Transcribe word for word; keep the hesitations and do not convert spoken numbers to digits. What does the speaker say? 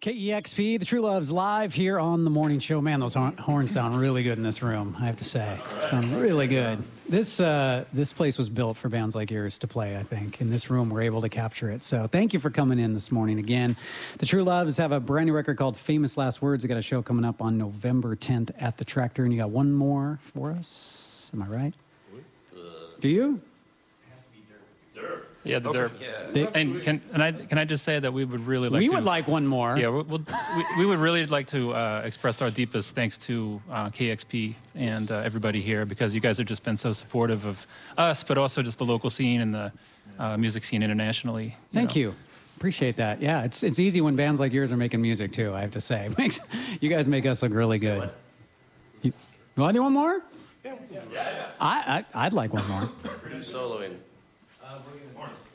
K E X P, The True Loves live here on the morning show. Man, those hor- horns sound really good in this room, I have to say. Sound really good. This uh, this place was built for bands like yours to play, I think. In this room, we're able to capture it. So thank you for coming in this morning again. The True Loves have a brand new record called Famous Last Words. They got a show coming up on November tenth at the Tractor, and you got one more for us. Am I right? Do you? Yeah, the Okay. derp. They- And can and I can I just say that we would really like we to, would like one more. yeah we'll, we'll, we, we would really like to uh, express our deepest thanks to uh, K X P and uh, everybody here, because you guys have just been so supportive of us, but also just the local scene and the uh, music scene internationally. You Thank know. you. Appreciate that. Yeah, it's it's easy when bands like yours are making music too, I have to say. Makes You guys make us look really good. You, you want to do one more? Yeah, we can do it. I, I, I'd like one more. Soloing. Uh, bring in the horn.